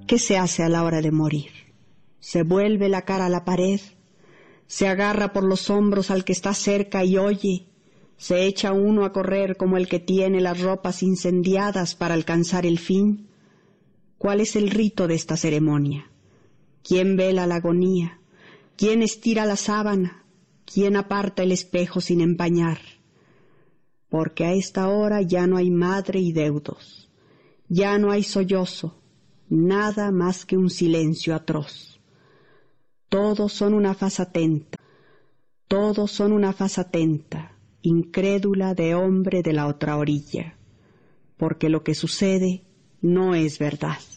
¿Qué se hace a la hora de morir? Se vuelve la cara a la pared, se agarra por los hombros al que está cerca y oye, se echa uno a correr como el que tiene las ropas incendiadas para alcanzar el fin. ¿Cuál es el rito de esta ceremonia? ¿Quién vela la agonía? ¿Quién estira la sábana? ¿Quién aparta el espejo sin empañar? Porque a esta hora ya no hay madre y deudos, ya no hay sollozo, nada más que un silencio atroz. Todos son una faz atenta, todos son una faz atenta, incrédula de hombre de la otra orilla, porque lo que sucede no es verdad.